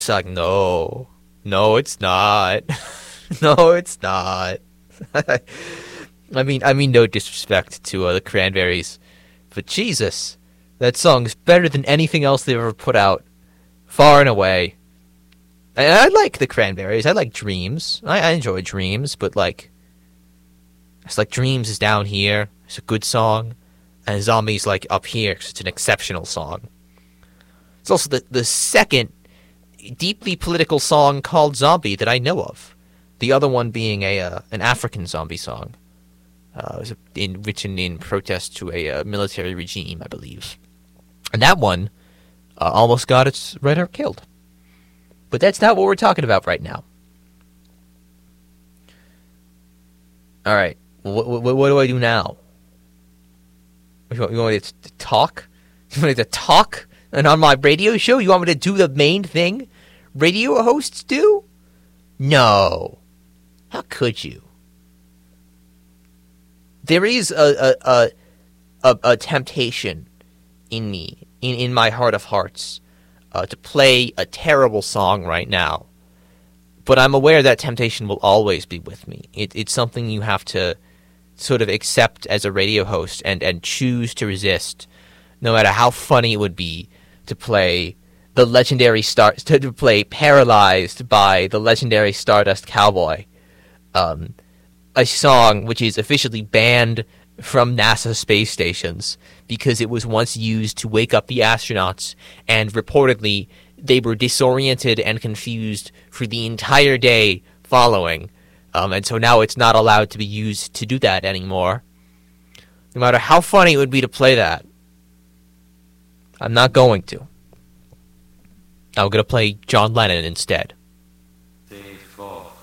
It's like, no. No, it's not. No, it's not. I mean, no disrespect to the Cranberries, but Jesus, that song's better than anything else they've ever put out, far and away. And I like the Cranberries. I like Dreams. I enjoy Dreams, but like, it's like Dreams is down here. It's a good song, and Zombies like up here 'cause it's an exceptional song. It's also the second deeply political song called Zombie that I know of. The other one being an African zombie song. It was written in protest to a military regime, I believe. And that one almost got its writer killed. But that's not what we're talking about right now. All right. What do I do now? You want me to talk? You want me to talk? And on my radio show, you want me to do the main thing radio hosts do? No. How could you? There is a temptation in me, in my heart of hearts, to play a terrible song right now. But I'm aware that temptation will always be with me. It's something you have to sort of accept as a radio host and choose to resist, no matter how funny it would be to play the legendary to play Paralyzed by the legendary Stardust Cowboy, a song which is officially banned from NASA space stations because it was once used to wake up the astronauts, and reportedly they were disoriented and confused for the entire day following, and so now it's not allowed to be used to do that anymore. No matter how funny it would be to play that, I'm not going to. I'm going to play John Lennon instead. C'est fort.